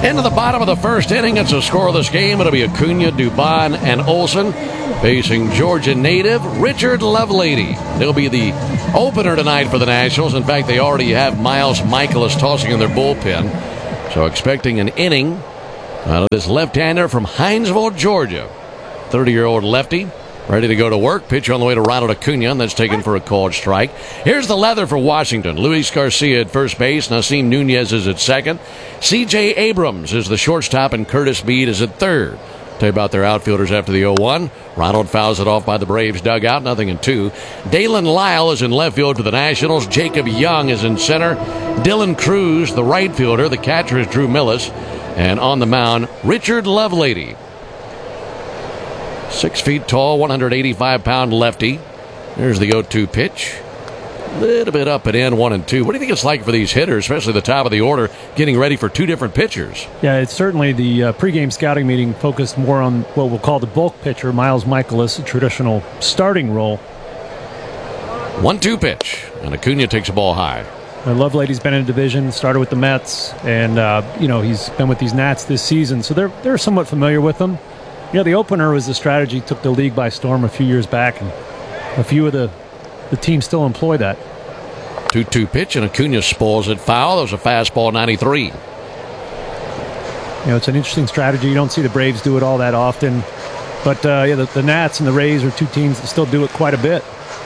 Into the bottom of the first inning, it's a scoreless game. It'll be Acuna, Dubon, and Olson facing Georgia native Richard Lovelady. They'll be the opener tonight for the Nationals. In fact, they already have Miles Michaelis tossing in their bullpen. So expecting an inning out of this left-hander from Hinesville, Georgia. 30-year-old lefty. Ready to go to work. Pitch on the way to Ronald Acuna, and that's taken for a called strike. Here's the leather for Washington. Luis Garcia at first base. Nasim Nunez is at second. C.J. Abrams is the shortstop, and Curtis Mead is at third. Tell you about their outfielders after the 0-1. Ronald fouls it off by the Braves dugout. 0-2. Dalen Lyle is in left field for the Nationals. Jacob Young is in center. Dylan Cruz, the right fielder. The catcher is Drew Millis. And on the mound, Richard Lovelady. 6 feet tall, 185-pound lefty. There's the 0-2 pitch. A little bit up and in, 1-2. What do you think it's like for these hitters, especially the top of the order, getting ready for two different pitchers? Yeah, it's certainly the pregame scouting meeting focused more on what we'll call the bulk pitcher, Miles Michaelis, a traditional starting role. 1-2 pitch, and Acuna takes a ball high. Lovelady's been in a division, started with the Mets, and he's been with these Nats this season, so they're somewhat familiar with him. The opener was the strategy, took the league by storm a few years back, and a few of the teams still employ that. 2-2 pitch, and Acuna spoils it foul. That was a fastball, 93. It's an interesting strategy. You don't see the Braves do it all that often. But, the Nats and the Rays are two teams that still do it quite a bit.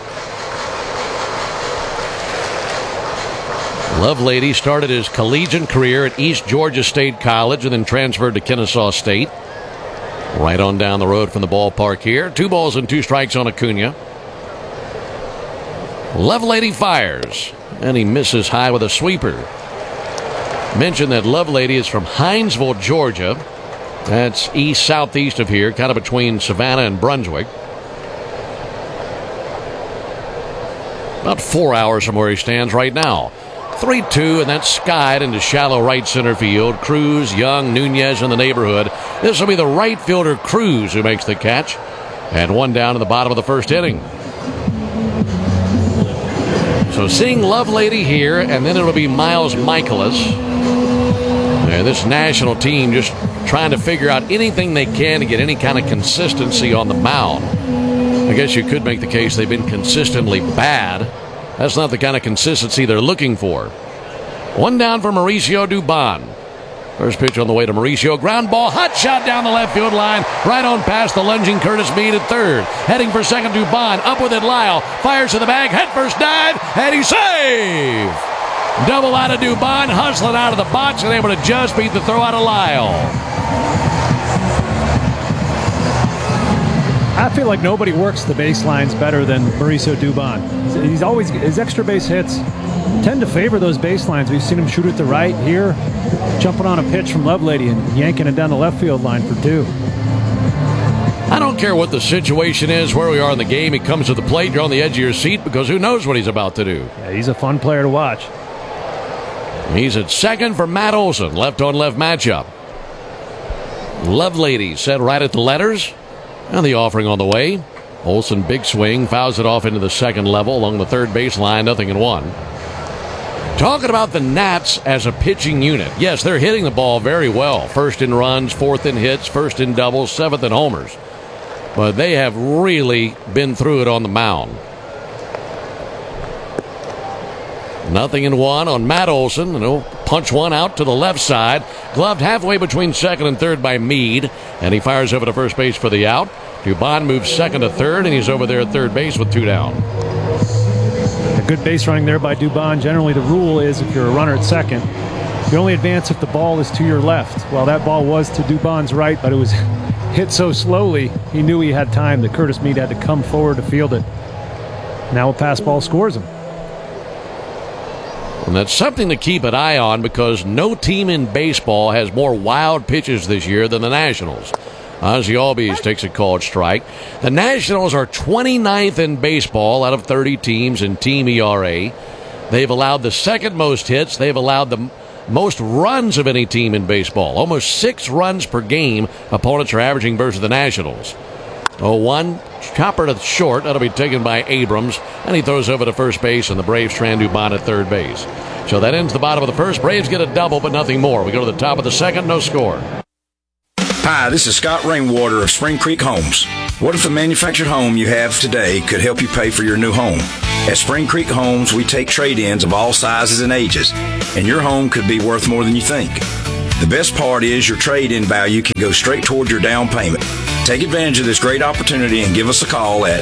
Lovelady started his collegiate career at East Georgia State College and then transferred to Kennesaw State. Right on down the road from the ballpark here. 2 balls and 2 strikes on Acuna. Lovelady fires, and he misses high with a sweeper. Mention that Lovelady is from Hinesville, Georgia. That's east-southeast of here, kind of between Savannah and Brunswick. About 4 hours from where he stands right now. 3-2, and that's skied into shallow right center field. Cruz, Young, Nunez in the neighborhood. This will be the right fielder Cruz who makes the catch. And 1 down in the bottom of the first inning. So seeing Lovelady here, and then it'll be Miles Michaelis. And this national team just trying to figure out anything they can to get any kind of consistency on the mound. I guess you could make the case they've been consistently bad. That's not the kind of consistency they're looking for. 1 down for Mauricio Dubon. First pitch on the way to Mauricio. Ground ball, hot shot down the left field line. Right on past the lunging Curtis Mead at third. Heading for second, Dubon. Up with it, Lyle. Fires to the bag. Head first dive. And he's safe. Double out of Dubon. Hustling out of the box and able to just beat the throw out of Lyle. I feel like nobody works the baselines better than Mauricio Dubon. He's always, his extra base hits tend to favor those baselines. We've seen him shoot at the right here, jumping on a pitch from Lovelady and yanking it down the left field line for 2. I don't care what the situation is, where we are in the game. He comes to the plate, you're on the edge of your seat because who knows what he's about to do. Yeah, he's a fun player to watch. He's at second for Matt Olson. Left-on-left matchup. Lovelady set right at the letters. And the offering on the way. Olson, big swing, fouls it off into the second level along the third baseline, 0-1. Talking about the Nats as a pitching unit. Yes, they're hitting the ball very well. First in runs, fourth in hits, first in doubles, seventh in homers. But they have really been through it on the mound. 0-1 on Matt Olson. And he'll punch one out to the left side. Gloved halfway between second and third by Mead. And he fires over to first base for the out. Dubon moves second to third, and he's over there at third base with 2 down. A good base running there by Dubon. Generally, the rule is if you're a runner at second, you only advance if the ball is to your left. Well, that ball was to Dubon's right, but it was hit so slowly, he knew he had time that Curtis Mead had to come forward to field it. Now a pass ball scores him. And that's something to keep an eye on because no team in baseball has more wild pitches this year than the Nationals. Ozzie Albies takes a called strike. The Nationals are 29th in baseball out of 30 teams in team ERA. They've allowed the second most hits. They've allowed the most runs of any team in baseball. Almost 6 runs per game opponents are averaging versus the Nationals. 0-1. Chopper to short. That'll be taken by Abrams. And he throws over to first base, and the Braves strand Dubon at third base. So that ends the bottom of the first. Braves get a double, but nothing more. We go to the top of the second. No score. Hi, this is Scott Rainwater of Spring Creek Homes. What if the manufactured home you have today could help you pay for your new home? At Spring Creek Homes, we take trade-ins of all sizes and ages, and your home could be worth more than you think. The best part is your trade-in value can go straight toward your down payment. Take advantage of this great opportunity and give us a call at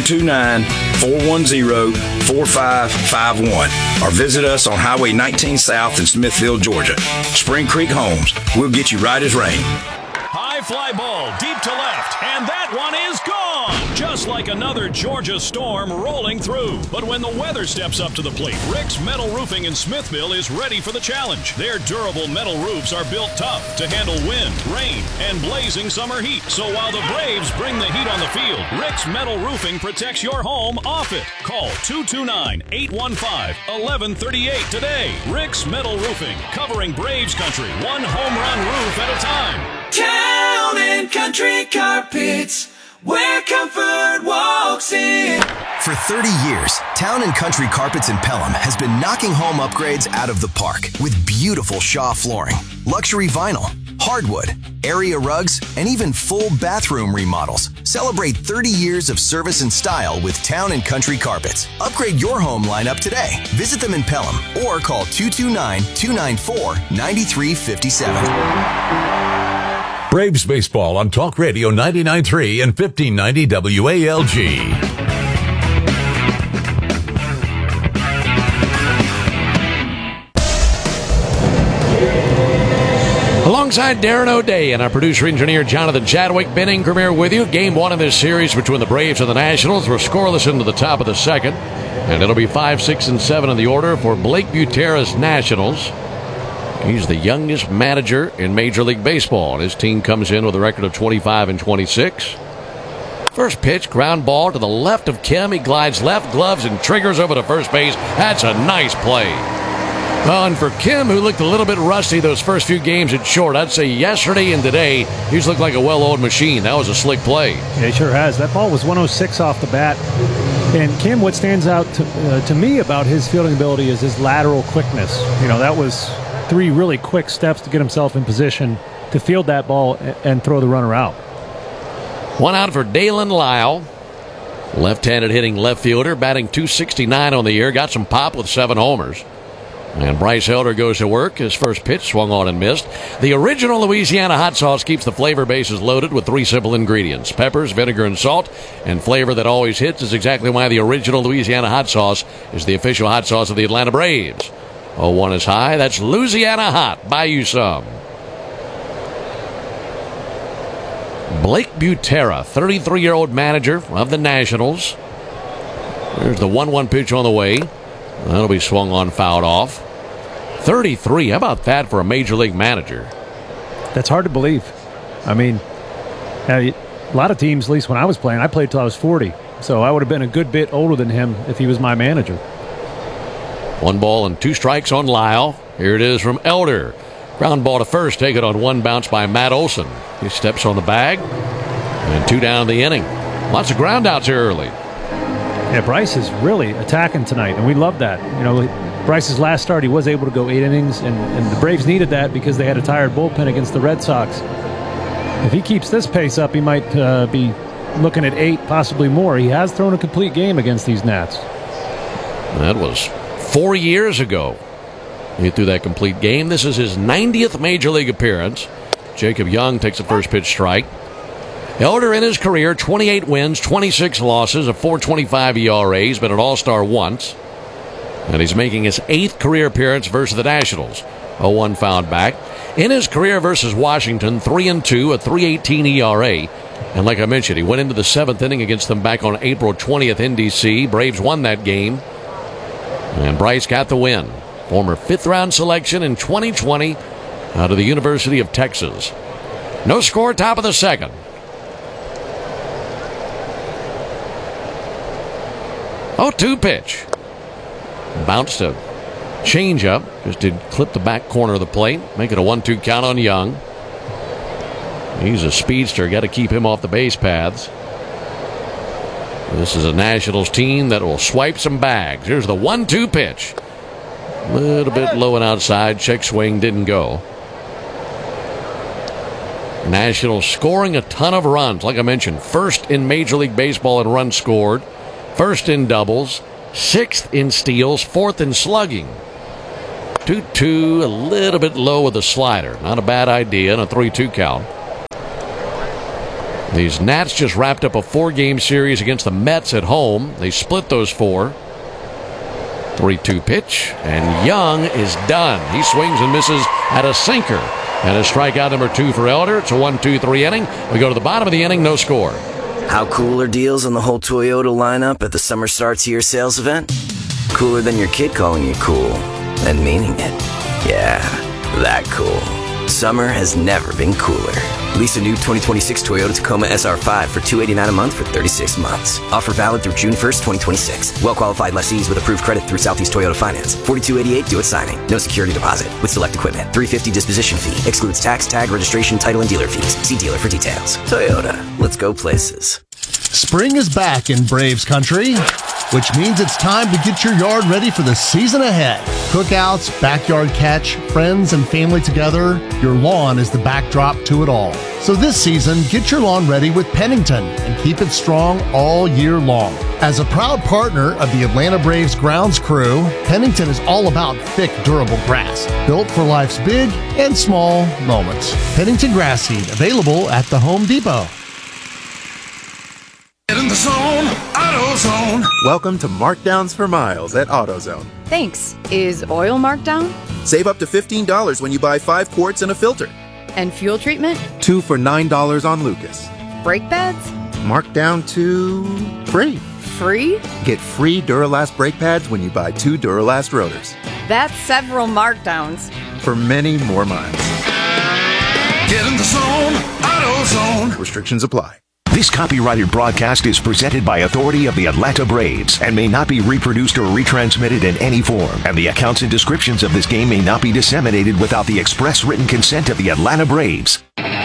229-410-4551 or visit us on Highway 19 South in Smithfield, Georgia. Spring Creek Homes, we'll get you right as rain. High fly ball deep to left, and that one is gone! Just like another Georgia storm rolling through. But when the weather steps up to the plate, Rick's Metal Roofing in Smithville is ready for the challenge. Their durable metal roofs are built tough to handle wind, rain, and blazing summer heat. So while the Braves bring the heat on the field, Rick's Metal Roofing protects your home off it. Call 229-815-1138 today. Rick's Metal Roofing, covering Braves country, one home run roof at a time. Town and Country Carpets, where comfort walks in. For 30 years, Town & Country Carpets in Pelham has been knocking home upgrades out of the park with beautiful Shaw flooring, luxury vinyl, hardwood, area rugs, and even full bathroom remodels. Celebrate 30 years of service and style with Town & Country Carpets. Upgrade your home lineup today. Visit them in Pelham or call 229-294-9357. Braves baseball on Talk Radio 99.3 and 1590 WALG. Alongside Darren O'Day and our producer-engineer Jonathan Chadwick, Ben Ingram with you. Game one of this series between the Braves and the Nationals. We're scoreless into the top of the second. And it'll be 5, 6, and 7 in the order for Blake Butera's Nationals. He's the youngest manager in Major League Baseball. His team comes in with a record of 25-26. First pitch, ground ball to the left of Kim. He glides left, gloves, and triggers over to first base. That's a nice play. Well, and for Kim, who looked a little bit rusty those first few games at short, I'd say yesterday and today, he's looked like a well-oiled machine. That was a slick play. Yeah, he sure has. That ball was 106 off the bat. And Kim, what stands out to me about his fielding ability is his lateral quickness. You know, that was 3 really quick steps to get himself in position to field that ball and throw the runner out. One out for Dalen Lyle. Left-handed hitting left fielder, batting .269 on the year. Got some pop with 7 homers. And Bryce Elder goes to work. His first pitch swung on and missed. The original Louisiana hot sauce keeps the flavor bases loaded with 3 simple ingredients: peppers, vinegar, and salt. And flavor that always hits is exactly why the original Louisiana hot sauce is the official hot sauce of the Atlanta Braves. 0-1 is high. That's Louisiana hot. Buy you some. Blake Butera, 33-year-old manager of the Nationals. There's the 1-1 pitch on the way. That'll be swung on, fouled off. 33. How about that for a Major League manager? That's hard to believe. I mean, a lot of teams, at least when I was playing, I played till I was 40. So I would have been a good bit older than him if he was my manager. 1 ball and 2 strikes on Lyle. Here it is from Elder. Ground ball to first, taken on 1 bounce by Matt Olson. He steps on the bag, and 2 down in the inning. Lots of ground outs here early. Yeah, Bryce is really attacking tonight, and we love that. You know, Bryce's last start, he was able to go 8 innings, and the Braves needed that because they had a tired bullpen against the Red Sox. If he keeps this pace up, he might be looking at 8, possibly more. He has thrown a complete game against these Nats. That was 4 years ago. He threw that complete game. This is his 90th Major League appearance. Jacob Young takes a first pitch strike. Elder in his career, 28 wins, 26 losses, a .425 ERA. He's been an All-Star once. And he's making his 8th career appearance versus the Nationals. 0-1 fouled back. In his career versus Washington, 3-2, a .318 ERA. And like I mentioned, he went into the 7th inning against them back on April 20th in D.C. Braves won that game. And Bryce got the win. Former 5th-round selection in 2020 out of the University of Texas. No score, top of the second. 0-2 pitch. Bounced a changeup. Just did clip the back corner of the plate. Make it a 1-2 count on Young. He's a speedster. Got to keep him off the base paths. This is a Nationals team that will swipe some bags. Here's the 1-2 pitch. A little bit low and outside. Check swing didn't go. Nationals scoring a ton of runs. Like I mentioned, first in Major League Baseball in runs scored, first in doubles, sixth in steals, fourth in slugging. 2-2, a little bit low with the slider. Not a bad idea in a 3-2 count. These Nats just wrapped up a 4-game series against the Mets at home. They split those 4. 3-2 pitch, and Young is done. He swings and misses at a sinker. And a strikeout number 2 for Elder. It's a 1-2-3 inning. We go to the bottom of the inning, no score. How cool are deals on the whole Toyota lineup at the Summer Starts Here sales event? Cooler than your kid calling you cool and meaning it. Yeah, that cool. Summer has never been cooler. Lease a new 2026 Toyota Tacoma SR5 for $289 a month for 36 months. Offer valid through June 1st, 2026. Well-qualified lessees with approved credit through Southeast Toyota Finance. $42.88 due at signing. No security deposit. With select equipment. $350 disposition fee. Excludes tax, tag, registration, title, and dealer fees. See dealer for details. Toyota. Let's go places. Spring is back in Braves country, which means it's time to get your yard ready for the season ahead. Cookouts, backyard catch, friends and family together, your lawn is the backdrop to it all. So this season, get your lawn ready with Pennington and keep it strong all year long. As a proud partner of the Atlanta Braves grounds crew, Pennington is all about thick, durable grass, built for life's big and small moments. Pennington grass seed, available at the Home Depot. Get in the zone, AutoZone. Welcome to Markdowns for Miles at AutoZone. Thanks. Is oil marked down? Save up to $15 when you buy 5 quarts and a filter. And fuel treatment? 2 for $9 on Lucas. Brake pads? Marked down to free. Free? Get free Duralast brake pads when you buy 2 Duralast rotors. That's several markdowns. For many more miles. Get in the zone, AutoZone. Restrictions apply. This copyrighted broadcast is presented by authority of the Atlanta Braves and may not be reproduced or retransmitted in any form. And the accounts and descriptions of this game may not be disseminated without the express written consent of the Atlanta Braves.